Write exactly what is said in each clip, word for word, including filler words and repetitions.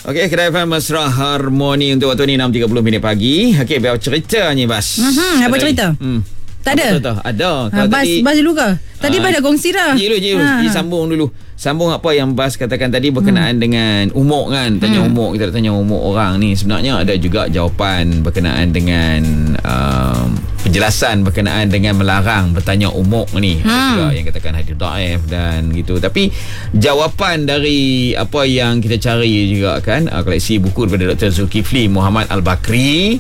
Okey, Kedai F M Mesra Harmoni untuk waktu ni enam tiga puluh minit pagi. Okey, biar cerita ni Bas. Mm-hmm, apa cerita? Hmm. Tak ada? Betul, ada. Ha, Bas, tadi, Bas dulu ke? Tadi ha, Bas dah kongsi dah. Je dulu, je dulu. Ha. Sambung dulu. Sambung apa yang Bas katakan tadi berkenaan hmm. dengan umur kan. Tanya hmm. umur, kita tanya umur orang ni. Sebenarnya ada juga jawapan berkenaan dengan um, penjelasan berkenaan dengan melarang bertanya umur ni. Hmm. Ada juga yang katakan hadis dhaif dan gitu. Tapi jawapan dari apa yang kita cari juga kan, uh, koleksi buku daripada Doktor Zulkifli Muhammad Al-Bakri.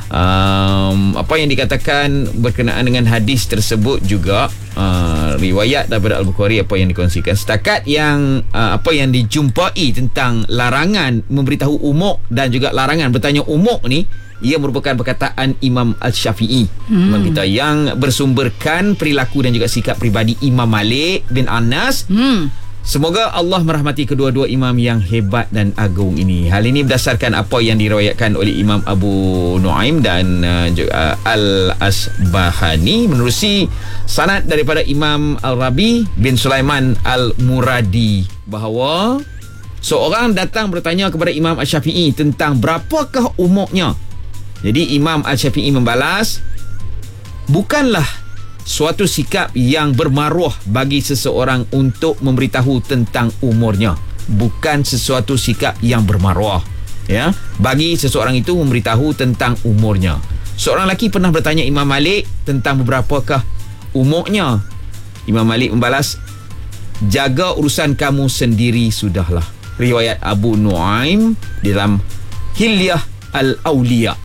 Um, apa yang dikatakan berkenaan dengan hadis tersebut juga uh, riwayat daripada Al-Bukhari apa yang dikongsikan setakat yang uh, apa yang dijumpai tentang larangan memberitahu umur dan juga larangan bertanya umur ni, ia merupakan perkataan Imam Al-Syafi'i, hmm. Imam kita yang bersumberkan perilaku dan juga sikap pribadi Imam Malik bin Anas. hmm. Semoga Allah merahmati kedua-dua imam yang hebat dan agung ini. Hal ini berdasarkan apa yang diriwayatkan oleh Imam Abu Nuaim dan uh, uh, Al-Asbahani menerusi sanad daripada Imam Al-Rabi bin Sulaiman Al-Muradi bahawa seorang datang bertanya kepada Imam Al-Syafi'i tentang berapakah umurnya. Jadi Imam Al-Syafi'i membalas, bukanlah suatu sikap yang bermaruah bagi seseorang untuk memberitahu tentang umurnya. Bukan sesuatu sikap yang bermaruah, ya, bagi seseorang itu memberitahu tentang umurnya. Seorang lelaki pernah bertanya Imam Malik tentang berapakah umurnya. Imam Malik membalas, jaga urusan kamu sendiri sudahlah. Riwayat Abu Nuaim dalam Hilyah Al-Awliya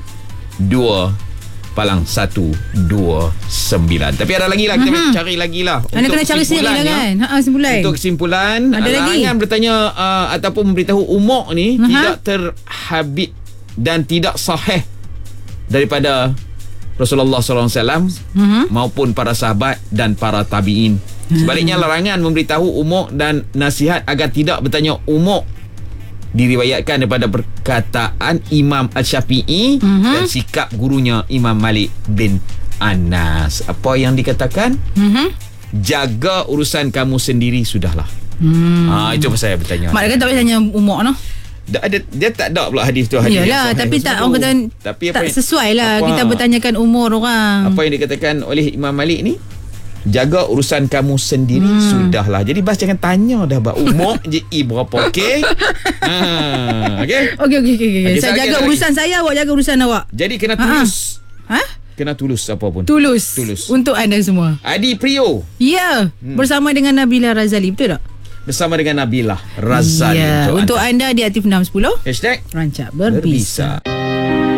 dua palang satu dua sembilan. Tapi ada lagi lah, kita mm-hmm. cari lagi lah. Anda kena cari sendiri lah kan. Ha, simpulan. Untuk kesimpulan, ada lagi larangan bertanya uh, ataupun memberitahu umur ni uh-huh. tidak terhabit dan tidak sahih daripada Rasulullah sallallahu alaihi wasallam uh-huh. maupun para sahabat dan para tabi'in. Sebaliknya, larangan memberitahu umur dan nasihat agar tidak bertanya umur diriwayatkan daripada perkataan Imam Al-Syafi'i mm-hmm. dan sikap gurunya Imam Malik bin Anas. Apa yang dikatakan? Mm-hmm. Jaga urusan kamu sendiri sudahlah. Mm. Ha, itu pasal saya bertanya. Mak kan tak boleh tanya umur noh. Dia, dia, dia tak ada pula hadis tu. Hadis yalah, tapi tak orang kata tapi tak yang, sesuai lah apa, kita bertanyakan umur orang. Apa yang dikatakan oleh Imam Malik ni? Jaga urusan kamu sendiri hmm. sudahlah. Jadi Bas jangan tanya dah bah umur je i berapa, okey? Ha, okey. Okey okey okey. Okay. Saya jaga urusan lagi. Saya, awak jaga urusan awak. Jadi kena tulus. Ha? Kena tulus apa pun. Tulus. Tulus. Untuk anda semua. Adi Prio. Ya, hmm. bersama dengan Nabila Razali, betul tak? Bersama dengan Nabila Razali. Ya, untuk, untuk anda. anda di Aktif enam sepuluh. Hashtag Rancak Berbisa. Berbisa.